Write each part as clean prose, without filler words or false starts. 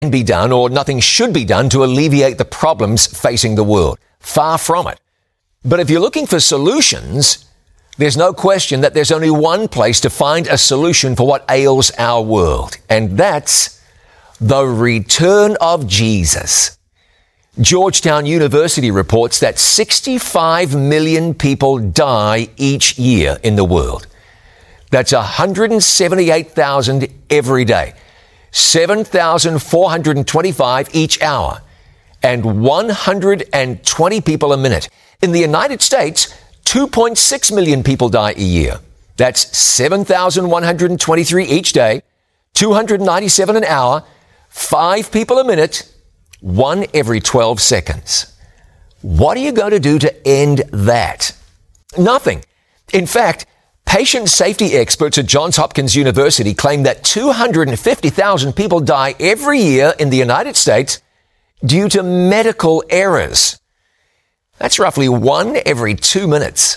be done or nothing should be done to alleviate the problems facing the world. Far from it. But if you're looking for solutions, there's no question that there's only one place to find a solution for what ails our world, and that's the return of Jesus. Georgetown University reports that 65 million people die each year in the world. That's 178,000 every day, 7,425 each hour, and 120 people a minute. In the United States, 2.6 million people die a year. That's 7,123 each day, 297 an hour, 5 people a minute, 1 every 12 seconds. What are you going to do to end that? Nothing. In fact, patient safety experts at Johns Hopkins University claim that 250,000 people die every year in the United States due to medical errors. That's roughly 1 every 2 minutes.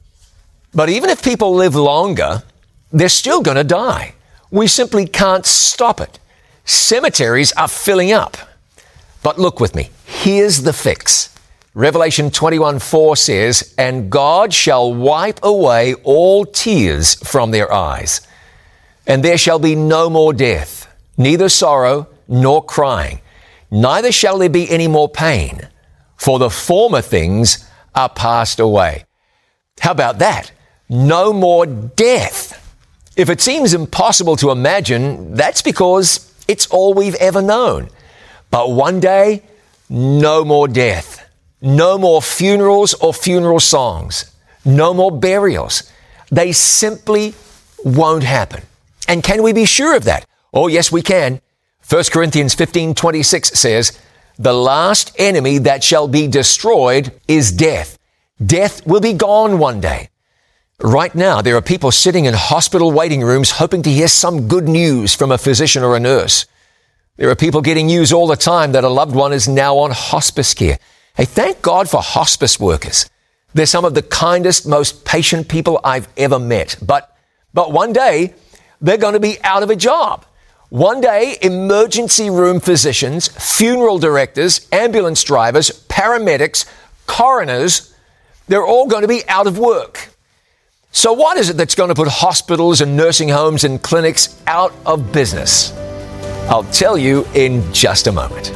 But even if people live longer, they're still going to die. We simply can't stop it. Cemeteries are filling up. But look with me. Here's the fix. Revelation 21:4 says, "And God shall wipe away all tears from their eyes. And there shall be no more death, neither sorrow nor crying. Neither shall there be any more pain, for the former things are passed away." How about that? No more death. If it seems impossible to imagine, that's because it's all we've ever known. But one day, no more death. No more funerals or funeral songs. No more burials. They simply won't happen. And can we be sure of that? Oh, yes, we can. 1 Corinthians 15:26 says, "The last enemy that shall be destroyed is death." Death will be gone one day. Right now, there are people sitting in hospital waiting rooms hoping to hear some good news from a physician or a nurse. There are people getting news all the time that a loved one is now on hospice care. Hey, thank God for hospice workers. They're some of the kindest, most patient people I've ever met. But one day, they're going to be out of a job. One day, emergency room physicians, funeral directors, ambulance drivers, paramedics, coroners, they're all going to be out of work. So what is it that's going to put hospitals and nursing homes and clinics out of business? I'll tell you in just a moment.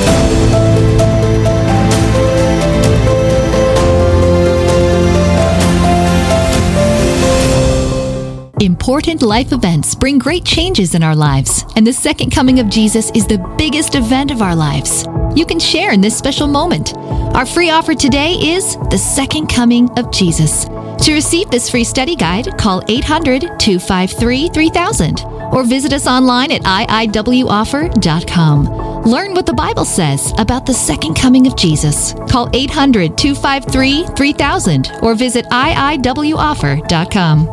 Important life events bring great changes in our lives, and the second coming of Jesus is the biggest event of our lives. You can share in this special moment. Our free offer today is the second coming of Jesus. To receive this free study guide, call 800-253-3000 or visit us online at iiwoffer.com. Learn what the Bible says about the second coming of Jesus. Call 800-253-3000 or visit iiwoffer.com.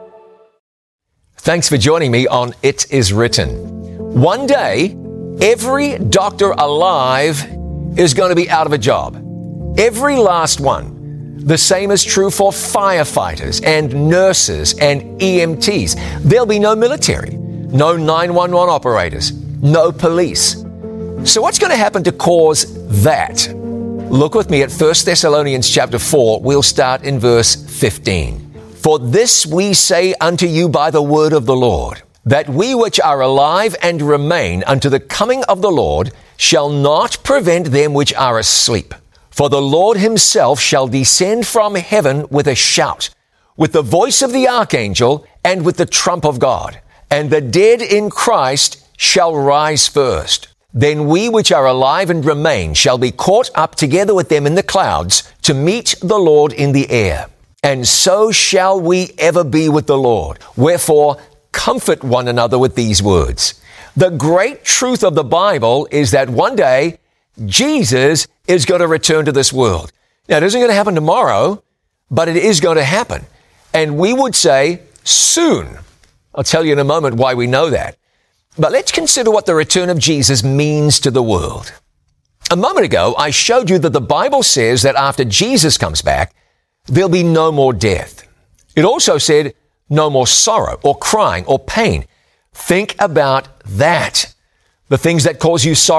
Thanks for joining me on It Is Written. One day, every doctor alive is going to be out of a job. Every last one. The same is true for firefighters and nurses and EMTs. There'll be no military, no 911 operators, no police. So what's going to happen to cause that? Look with me at 1 Thessalonians chapter 4. We'll start in verse 15. "For this we say unto you by the word of the Lord, that we which are alive and remain unto the coming of the Lord shall not prevent them which are asleep. For the Lord himself shall descend from heaven with a shout, with the voice of the archangel, and with the trump of God. And the dead in Christ shall rise first. Then we which are alive and remain shall be caught up together with them in the clouds to meet the Lord in the air. And so shall we ever be with the Lord. Wherefore, comfort one another with these words." The great truth of the Bible is that one day, Jesus is going to return to this world. Now, it isn't going to happen tomorrow, but it is going to happen. And we would say soon. I'll tell you in a moment why we know that. But let's consider what the return of Jesus means to the world. A moment ago, I showed you that the Bible says that after Jesus comes back, there'll be no more death. It also said no more sorrow or crying or pain. Think about that. The things that cause you sorrow